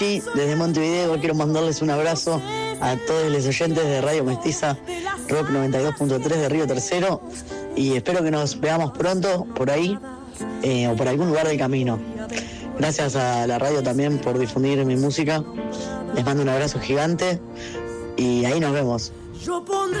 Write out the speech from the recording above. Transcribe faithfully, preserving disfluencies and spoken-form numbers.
Y desde Montevideo quiero mandarles un abrazo a todos los oyentes de Radio Mestiza, Rock noventa y dos punto tres de Río Tercero, y espero que nos veamos pronto por ahí eh, o por algún lugar del camino. Gracias a la radio también por difundir mi música. Les mando un abrazo gigante y ahí nos vemos. Yo pondré